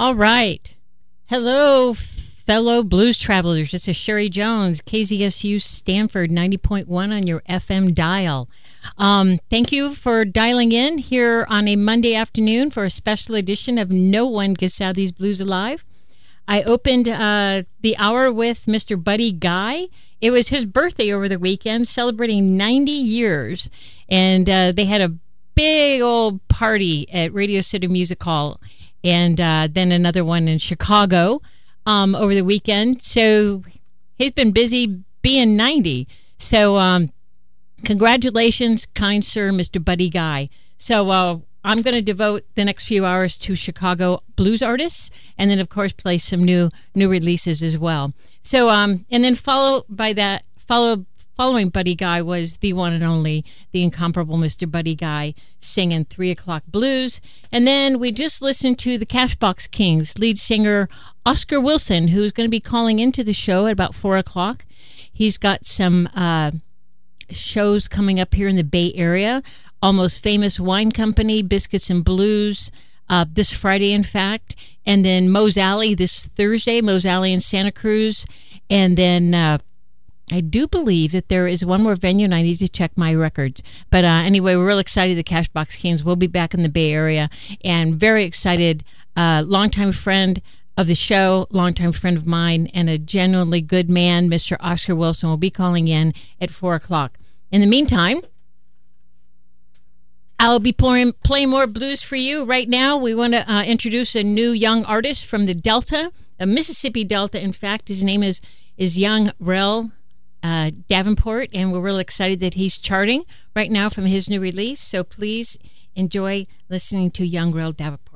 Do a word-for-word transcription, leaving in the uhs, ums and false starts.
All right. Hello, fellow blues travelers. This is Sherry Jones, K Z S U Stanford ninety point one on your F M dial. Um, thank you for dialing in here on a Monday afternoon for a special edition of No One Gets Out of These Blues Alive. I opened uh, the hour with Mister Buddy Guy. It was his birthday over the weekend, celebrating ninety years, and uh, they had a big old party at Radio City Music Hall, and uh, then another one in Chicago um, over the weekend. So he's been busy being ninety. So um, congratulations, kind sir, Mister Buddy Guy. So uh, I'm going to devote the next few hours to Chicago blues artists, and then, of course, play some new new releases as well. So, um, and then follow by that, follow following Buddy Guy was the one and only, the incomparable Mister Buddy Guy singing Three O'Clock Blues. And then we just listened to the Cashbox Kings lead singer Oscar Wilson, who's going to be calling into the show at about four o'clock. He's got some uh, shows coming up here in the Bay Area. Almost Famous Wine Company, Biscuits and Blues, uh, this Friday, in fact. And then Moe's Alley this Thursday, Moe's Alley in Santa Cruz. And then uh, I do believe that there is one more venue, and I need to check my records. But uh, anyway, we're real excited. The Cashbox Kings will be back in the Bay Area, and very excited. Uh, longtime friend of the show, longtime friend of mine, and a genuinely good man, Mister Oscar Wilson, will be calling in at four o'clock. In the meantime, I'll be pouring, playing more blues for you. Right now, we want to uh, introduce a new young artist from the Delta, the Mississippi Delta. In fact, his name is, is Young Rel uh, Davenport, and we're real excited that he's charting right now from his new release. So please enjoy listening to Young Rel Davenport.